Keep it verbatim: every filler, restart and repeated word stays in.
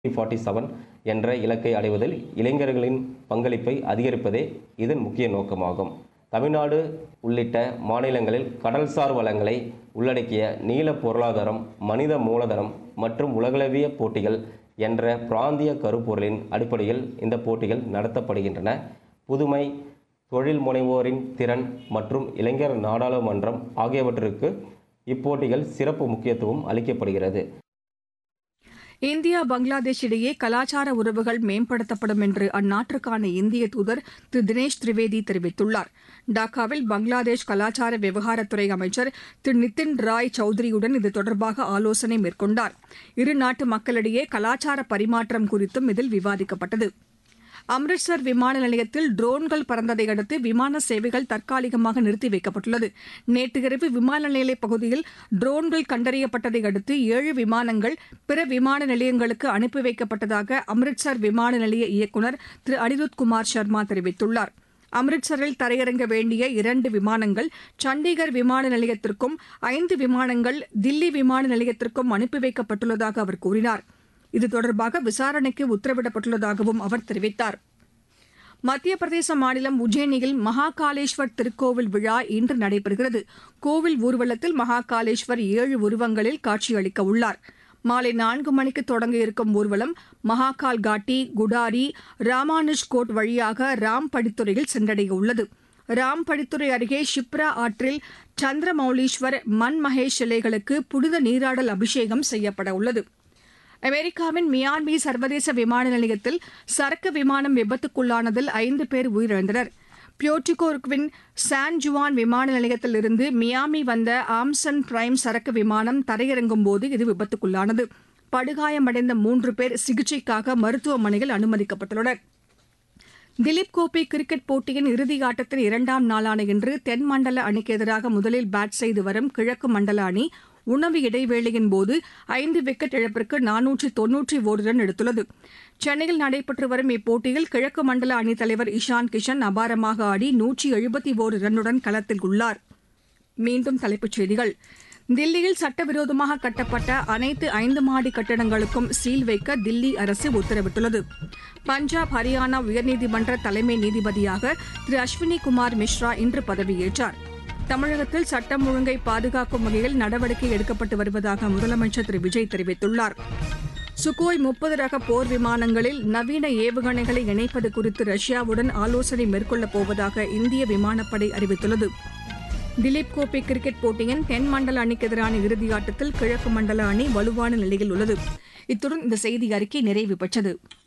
நாற்பத்தி ஏழு என்ற இலக்கை அடைவதில் இளைஞர்களின் பங்களிப்பை அதிகரிப்பதே இதன் முக்கிய நோக்கமாகும். தமிழ்நாடு உள்ளிட்ட மாநிலங்களில் கடல்சார் வளங்களை உள்ளடக்கிய நீல பொருளாதாரம், மனித மூலதனம் மற்றும் உலகளவிய போட்டிகள் என்ற பிராந்திய கருப்பொருளின் அடிப்படையில் இந்த போட்டிகள் நடத்தப்படுகின்றன. புதுமை, தொழில் முனைவோரின் திறன் மற்றும் இளைஞர் நாடாளுமன்றம் ஆகியவற்றிற்கு இப்போட்டிகள் சிறப்பு முக்கியத்துவம் அளிக்கப்படுகிறது. இந்தியா பங்களாதேஷ் இடையே கலாச்சார உறவுகள் மேம்படுத்தப்படும் என்று அந்நாட்டிற்கான இந்திய தூதர் திரு தினேஷ் திரிவேதி தெரிவித்துள்ளார். டாக்காவில் பங்களாதேஷ் கலாச்சார விவகாரத்துறை அமைச்சர் திரு நிதின் ராய் சௌத்ரியுடன் இது தொடர்பாக ஆலோசனை மேற்கொண்டார். இரு நாட்டு மக்களிடையே கலாச்சார பரிமாற்றம் குறித்தும் இதில் விவாதிக்கப்பட்டது. அம்ரிட்சர் விமான நிலையத்தில் ட்ரோன்கள் பறந்ததை அடுத்து விமான சேவைகள் தற்காலிகமாக நிறுத்தி வைக்கப்பட்டுள்ளது. நேற்று இரவு விமான நிலைய பகுதியில் ட்ரோன்கள் கண்டறியப்பட்டதை அடுத்து ஏழு விமானங்கள் பிற விமான நிலையங்களுக்கு அனுப்பி வைக்கப்பட்டதாக அம்ரிட்சர் விமான நிலைய இயக்குநர் திரு அனிருத் குமார் சர்மா தெரிவித்துள்ளார். அம்ரிட்சரில் தரையிறங்க வேண்டிய இரண்டு விமானங்கள் சண்டிகர் விமான நிலையத்திற்கும் ஐந்து விமானங்கள் தில்லி விமான நிலையத்திற்கும் அனுப்பி வைக்கப்பட்டுள்ளதாக அவர் கூறினார். இது தொடர்பாக விசாரணைக்கு உத்தரவிடப்பட்டுள்ளதாகவும் அவர் தெரிவித்தார். மத்திய பிரதேச மாநிலம் உஜ்ஜயினியில் மகாகாலேஸ்வர் திருக்கோவில் விழா இன்று நடைபெறுகிறது. கோவில் ஊர்வலத்தில் மகாகாலேஸ்வர் ஏழு உருவங்களில் காட்சியளிக்க உள்ளார். மாலை நான்கு மணிக்கு தொடங்க இருக்கும் ஊர்வலம் மகாகால் காட்டி, குடாரி, ராமானுஜ்கோட் வழியாக ராம்படித்துறையில் சென்றடைய உள்ளது. ராம்படித்துறை அருகே ஷிப்ரா ஆற்றில் சந்திரமௌலீஸ்வர், மன்மகேஷ் சிலைகளுக்கு புனித நீராடல் அபிஷேகம் செய்யப்பட உள்ளது. அமெரிக்காவின் மியாமி சர்வதேச விமான நிலையத்தில் சரக்கு விமானம் விபத்துக்குள்ளானதில் ஐந்து பேர் உயிரிழந்தனர். பியோர்டோரிகோவின் சான் ஜுவான் விமான நிலையத்தில் இருந்து மியாமி வந்த ஆம்சன் பிரைம் சரக்கு விமானம் தரையிறங்கும் போது இது விபத்துக்குள்ளானது. படுகாயமடைந்த மூன்று பேர் சிகிச்சைக்காக மருத்துவமனையில் அனுமதிக்கப்பட்டுள்ளனர். திலீப் கோப்பை கிரிக்கெட் போட்டியின் இறுதி ஆட்டத்தின் இரண்டாம் நாளான இன்று தென்மண்டல அணிக்கு எதிராக முதலில் பேட் செய்து வரும் கிழக்கு மண்டல அணி உணவு இடைவேளையின் போது ஐந்து விக்கெட் இழப்பிற்கு நானூற்று தொன்னூற்றி ஒரு ரன் எடுத்துள்ளது. சென்னையில் நடைபெற்று வரும் இப்போட்டியில் கிழக்கு மண்டல அணித் தலைவர் இஷான் கிஷன் அபாரமாக ஆடி நூற்றி எழுபத்தி ஒரு ரன்னுடன் களத்தில் உள்ளார். மீண்டும் தலைப்புச் செய்திகள். தில்லியில் சட்டவிரோதமாக கட்டப்பட்ட அனைத்து ஐந்து மாடி கட்டடங்களுக்கும் சீல் வைக்க தில்லி அரசு உத்தரவிட்டுள்ளது. பஞ்சாப், ஹரியானா உயர்நீதிமன்ற தலைமை நீதிபதியாக திரு அஸ்வினி குமார் மிஸ்ரா இன்று பதவியேற்றார். தமிழகத்தில் சட்டம் ஒழுங்கை பாதுகாக்கும் வகையில் நடவடிக்கை எடுக்கப்பட்டு வருவதாக முதலமைச்சர் திரு விஜய் தெரிவித்துள்ளார். சுகோய் முப்பது ரக போர் விமானங்களில் நவீன ஏவுகணைகளை இணைப்பது குறித்து ரஷ்யாவுடன் ஆலோசனை மேற்கொள்ளப் போவதாக இந்திய விமானப்படை அறிவித்துள்ளது. திலீப் கோப்பை கிரிக்கெட் போட்டியின் தென் மண்டல அணிக்கு எதிரான இறுதியாட்டத்தில் கிழக்கு மண்டல அணி வலுவான நிலையில் உள்ளது. இத்துடன் இந்த செய்தி அறிக்கை நிறைவு பெற்றது.